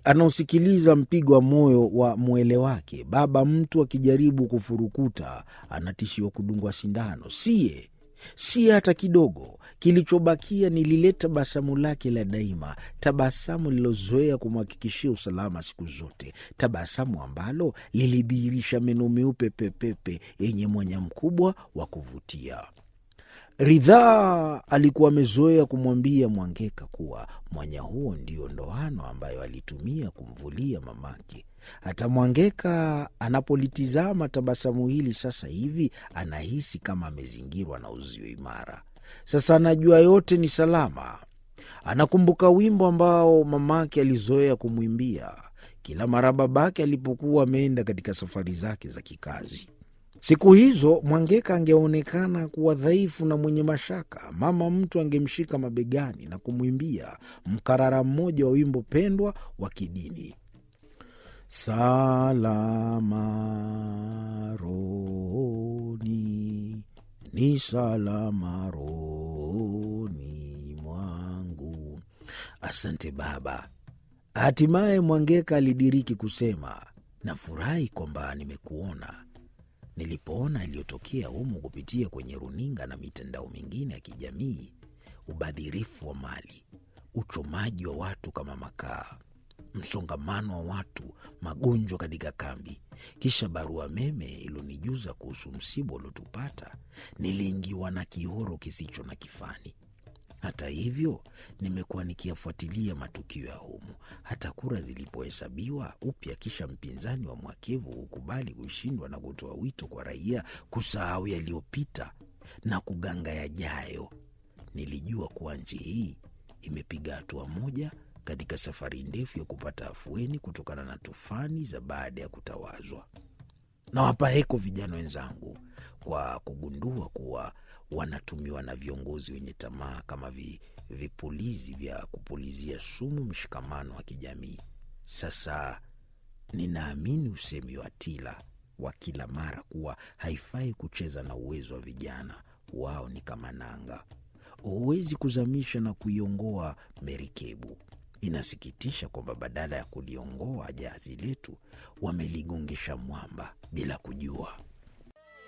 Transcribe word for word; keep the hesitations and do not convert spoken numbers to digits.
anausikiliza mpigo wa moyo wa mwele wake. Baba mtu akijaribu kufurukuta, anatishiwa kudungwa sindano. Siye, siye hata kidogo. Kilichobakia ni lile tabasamu lake la daima, tabasamu lilozoea kumhakikishia usalama siku zote, tabasamu ambalo lilidhihirisha meno meupe pepepe yenye mwanya mkubwa wa kuvutia. Ridhaa alikuwa amezoea kumwambia Mwangeka kuwa mwanya huo ndio ndoano ambayo alitumia kumvulia mamake. Hata Mwangeka anapolitizama tabasamu hili sasa hivi, anahisi kama amezingirwa na uzio imara. Sasa anajua yote ni salama. Anakumbuka wimbo ambao mamake alizoea kumwimbia kila mara babake alipokuwa ameenda katika safari zake za kikazi. Siku hizo Mwangeka angeonekana kuwa dhaifu na mwenye mashaka. Mama mtu angemshika mabegani na kumwimbia mkarara mmoja wa wimbo pendwa wa kidini: salama rohoni, ni salama rohoni mwangu. Asante baba. Hatimaye Mwangeka alidiriki kusema, nafurahi kwamba nimekuona. Nilipoona iliyotokea humu kupitia kwenye runinga na mitandao mingine ya kijamii, ubadhirifu wa mali, uchomaji wa watu kama makaa, msongamano wa watu, magonjwa katika kambi, kisha barua meme ilonijuza kuhusu msiba uliotupata, niliingiwa na kihoro kisicho na kifani. Hata hivyo, nimekuwa nikiyafuatilia matukio ya humu. Hata kura zilipohesabiwa upya, kisha mpinzani wa mwakevu hukubali kushindwa na kutoa wito kwa raia kusahau yaliyopita na kuganga yajayo, nilijua kuwa nchi hii imepiga hatua moja katika safari ndefu ya kupata afueni kutokana na tufani za baada ya kutawazwa. Na wapa heko vijana wenzangu kwa kugundua kuwa wanatumiwa na viongozi wenye tamaa kama vi, vipulizi vya kupulizia sumu mshikamano wa kijamii. Sasa ninaamini usemi wa Tila wa kila mara kuwa haifai kucheza na uwezo wa vijana. Wao ni kama nanga, huwezi kuzamisha na kuiongoa merikebu. Inasikitisha kwamba badala ya kuliongoa jahazi letu, wameligongesha mwamba bila kujua.